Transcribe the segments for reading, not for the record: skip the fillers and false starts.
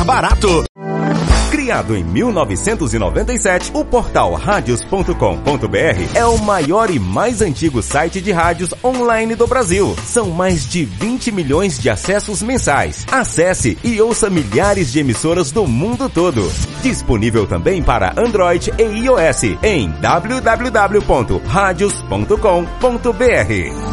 barato. Criado em 1997, o portal radios.com.br é o maior e mais antigo site de rádios online do Brasil. São mais de 20 milhões de acessos mensais. Acesse e ouça milhares de emissoras do mundo todo. Disponível também para Android e iOS em www.radios.com.br.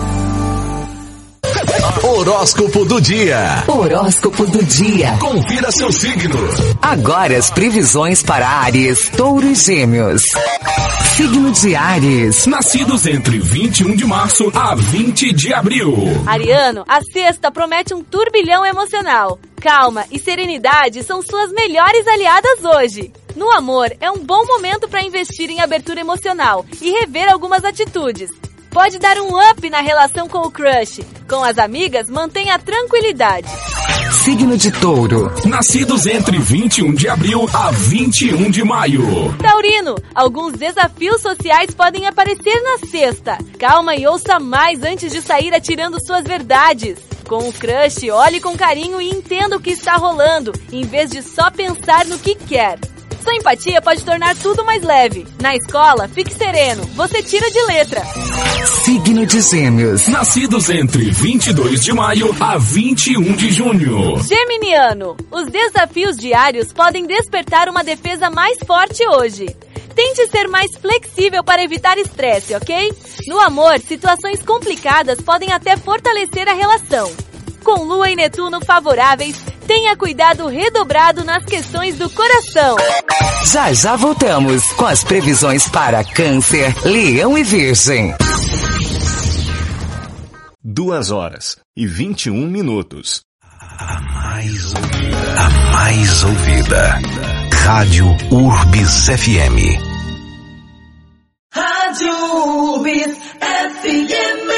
Horóscopo do dia. Horóscopo do dia. Confira seu signo. Agora as previsões para Áries, Touro e Gêmeos. Signo de Áries. Nascidos entre 21 de março a 20 de abril. Ariano, a sexta promete um turbilhão emocional. Calma e serenidade são suas melhores aliadas hoje. No amor, é um bom momento para investir em abertura emocional e rever algumas atitudes. Pode dar um up na relação com o crush. Com as amigas, mantenha a tranquilidade. Signo de Touro. Nascidos entre 21 de abril a 21 de maio. Taurino, alguns desafios sociais podem aparecer na sexta. Calma e ouça mais antes de sair atirando suas verdades. Com o crush, olhe com carinho e entenda o que está rolando, em vez de só pensar no que quer. Sua empatia pode tornar tudo mais leve. Na escola, fique sereno. Você tira de letra. Signo de Gêmeos. Nascidos entre 22 de maio a 21 de junho. Geminiano, os desafios diários podem despertar uma defesa mais forte hoje. Tente ser mais flexível para evitar estresse, ok? No amor, situações complicadas podem até fortalecer a relação. Com Lua e Netuno favoráveis, tenha cuidado redobrado nas questões do coração. Já voltamos com as previsões para Câncer, Leão e Virgem. 2h21. A mais ouvida. Rádio Urbis FM. Rádio Urbis FM.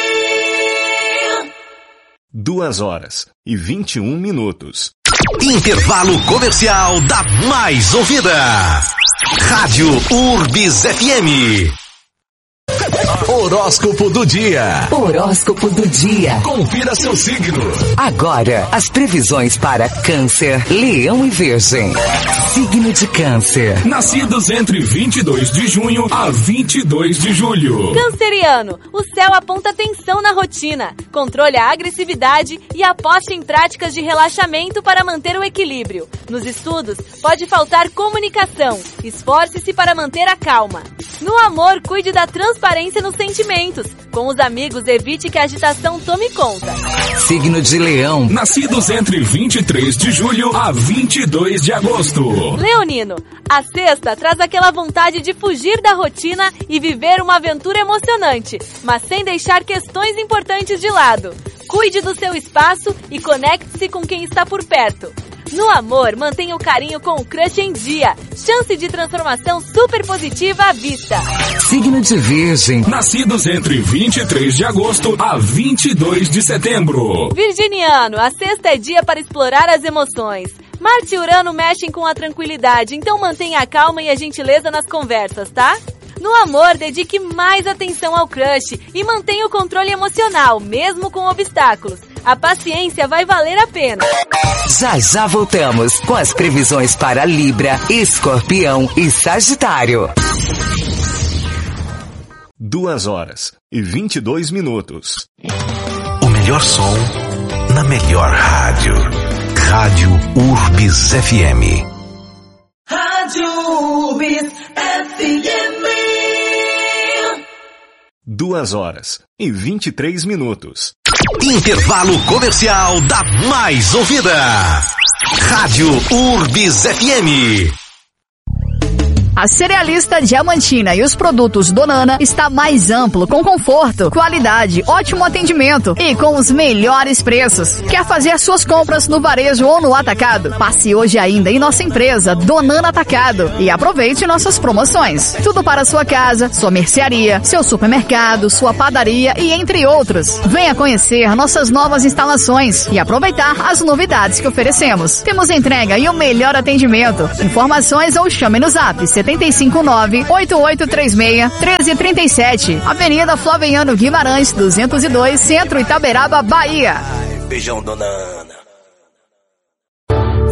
2h21. Intervalo comercial da mais ouvida. Rádio Urbis FM. Horóscopo do dia. Horóscopo do dia. Confira seu signo. Agora, as previsões para Câncer, Leão e Virgem. Signo de Câncer. Nascidos entre 22 de junho a 22 de julho. Canceriano, o céu aponta tensão na rotina. Controle a agressividade e aposte em práticas de relaxamento para manter o equilíbrio. Nos estudos, pode faltar comunicação. Esforce-se para manter a calma. No amor, cuide da transparência nos sentimentos. Com os amigos, evite que a agitação tome conta. Signo de Leão. Nascidos entre 23 de julho a 22 de agosto. Leonino, a sexta traz aquela vontade de fugir da rotina e viver uma aventura emocionante, mas sem deixar questões importantes de lado. Cuide do seu espaço e conecte-se com quem está por perto. No amor, mantenha o carinho com o crush em dia. Chance de transformação super positiva à vista. Signo de Virgem. Nascidos entre 23 de agosto a 22 de setembro. Virginiano, a sexta é dia para explorar as emoções. Marte e Urano mexem com a tranquilidade, então mantenha a calma e a gentileza nas conversas, tá? No amor, dedique mais atenção ao crush e mantenha o controle emocional, mesmo com obstáculos. A paciência vai valer a pena. Já voltamos com as previsões para Libra, Escorpião e Sagitário. 2h22. O melhor som na melhor rádio. Rádio Urbis FM. Rádio Urbis FM. 2h23. Intervalo comercial da mais ouvida. Rádio Urbis FM. A Cerealista Diamantina e os produtos Donana está mais amplo, com conforto, qualidade, ótimo atendimento e com os melhores preços. Quer fazer suas compras no varejo ou no atacado? Passe hoje ainda em nossa empresa Donana Atacado e aproveite nossas promoções. Tudo para sua casa, sua mercearia, seu supermercado, sua padaria e entre outros. Venha conhecer nossas novas instalações e aproveitar as novidades que oferecemos. Temos entrega e o melhor atendimento. Informações ou chame no zap 759-8836-1337. Avenida Flaviano Guimarães, 202, Centro Itaberaba, Bahia. Beijão, dona